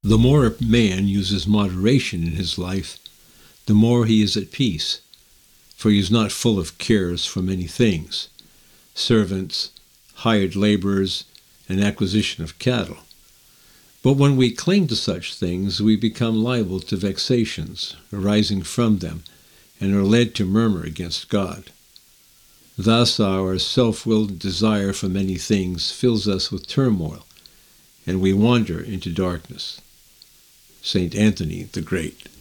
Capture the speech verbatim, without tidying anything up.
The more a man uses moderation in his life, the more he is at peace, for he is not full of cares for many things, servants, hired laborers, and acquisition of cattle. But when we cling to such things, we become liable to vexations arising from them, and are led to murmur against God. Thus our self-willed desire for many things fills us with turmoil, and we wander into darkness. Saint Anthony the Great.